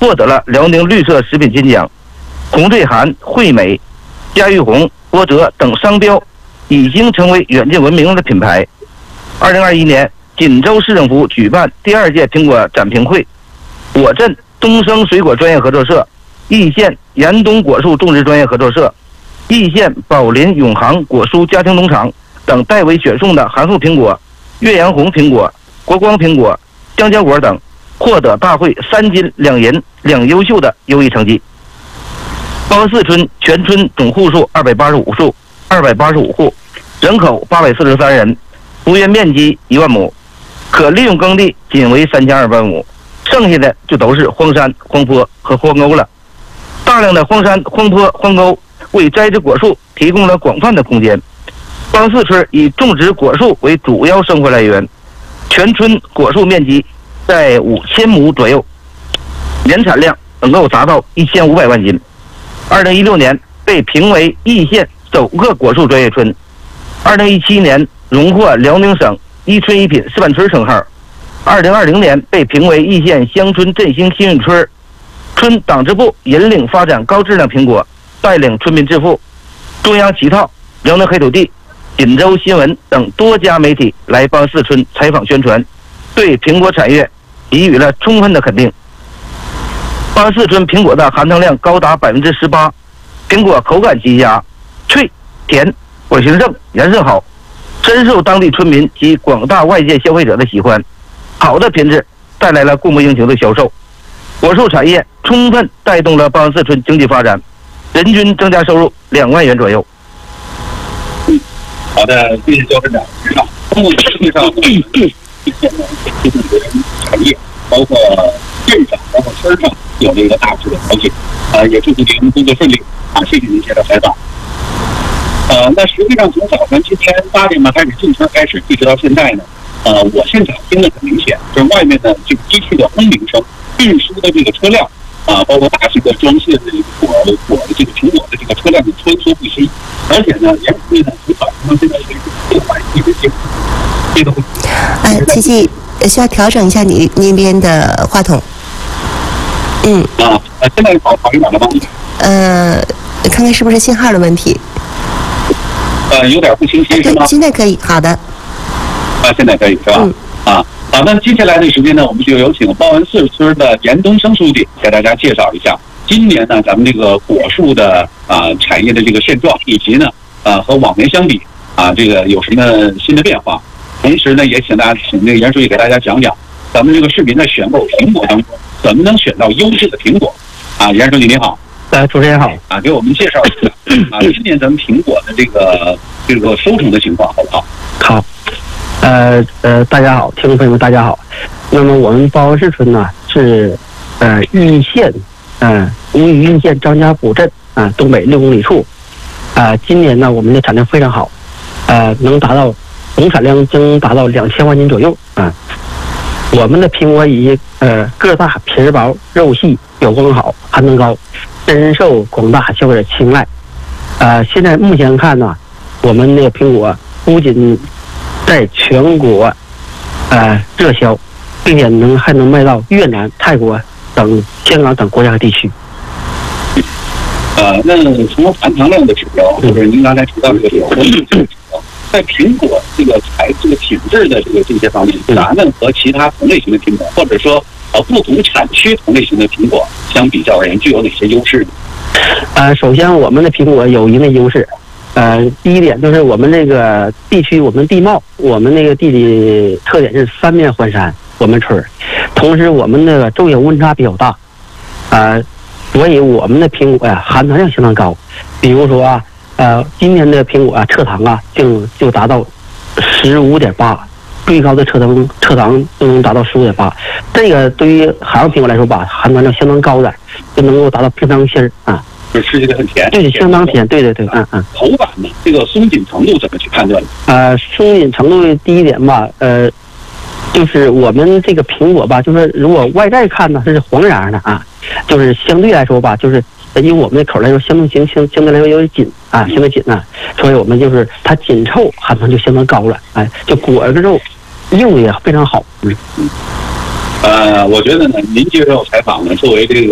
获得了辽宁绿色食品金奖。红醉涵、惠美、家喻红、波折等商标已经成为远近闻名的品牌。2021年，锦州市政府举办第2届苹果展评会，我镇东升水果专业合作社、易县严冬果树种植专业合作社、易县宝林永航果蔬家庭农场等代为选送的含富苹果、岳阳红苹果、国光苹果、香蕉果等，获得大会3金2银2优秀的优异成绩。邦四村全村总户数285户，人口843人，幅员面积1万亩，可利用耕地仅为3200亩，剩下的就都是荒山、荒坡和荒沟了。大量的荒山、荒坡、荒沟为栽植果树提供了广泛的空间。邦四村以种植果树为主要生活来源，全村果树面积在5000亩左右，年产量能够达到1500万斤。2016年被评为易县首个果树专业村，2017年荣获辽宁省一村一品示范村称号，2020年被评为易县乡村振兴幸运村。村党支部引领发展高质量苹果，带领村民致富。中央旗套、辽宁黑土地、锦州新闻等多家媒体来邦四村采访宣传，对苹果产业给予了充分的肯定。邦四村苹果的含糖量高达18%，苹果口感极佳，脆、甜，果形正，颜色好，深受当地村民及广大外界消费者的喜欢。好的品质带来了供不应求的销售，果树产业充分带动了邦四村经济发展，人均增加收入2万元左右。 好的，谢谢焦镇长。中国世界上产业，包括镇上，包括村上，有了一个大致的了解。也祝福您工作顺利谢谢您接受采访。那实际上从早晨今天8点半开始进村开始，一直到现在呢，我现场听得很明显，就是外面的这个机器的轰鸣声，运输的这个车辆包括大型的装卸的果的这个苹果的这个车辆的穿梭不息，而且呢，沿途呢从早上到现在为止，这个一直进。这个琪琪需要调整一下你那边的话筒。 现在好一点了吗？ 看看是不是信号的问题。 有点不清晰是吗？ 对，现在可以，好的。 现在可以是吧？好，那接下来的时间呢，我们就有请邦四村的严冬生书记给大家介绍一下今年呢咱们这个果树的产业的这个现状，以及呢和往年相比这个有什么新的变化。同时呢，也请这个严书记给大家讲讲咱们这个市民在选购苹果当中怎么能选到优质的苹果。严书记您好。 主持人好。 给我们介绍一下今年咱们苹果的这个收成的情况好不好？ 好。大家好，听众朋友们大家好。那么我们邦四村呢是易县位于易县张家堡镇东北6公里处。今年呢我们的产量非常好，能达到总产量将达到2000万斤左右。我们的苹果以个大、皮薄、肉细、表光好、含糖高，深受广大消费者青睐。现在目前看呢，我们的苹果不仅在全国热销，并且还能卖到越南、泰国等香港等国家和地区。 那从含糖量的指标，就是您刚才提到这个指标，在苹果这个品质的这些方面，咱们和其他同类型的苹果，或者说不同产区同类型的苹果相比较而言，具有哪些优势呢？ 首先我们的苹果有一定的优势。第一点就是我们这个地区，我们地貌，我们那个地理特点是3面环山，我们村同时我们那个昼夜温差比较大，所以我们的苹果含糖量相当高。比如说今年的苹果测糖就达到15.8，最高的测糖都能达到15.8。这个对于海洋苹果来说吧，含糖量相当高的，就能够达到偏糖心就吃起来很甜， 对，相当甜，对。 口感呢，这个松紧程度怎么去判断？ 松紧程度第一点吧，就是我们这个苹果吧，就是如果外在看呢，它是黄瓤的就是相对来说吧，就是因为我们的口来说相对来说有点紧相对紧所以我们就是它紧凑含糖就相当高了，就果子肉也非常好。 我觉得呢，您接受采访呢，作为这个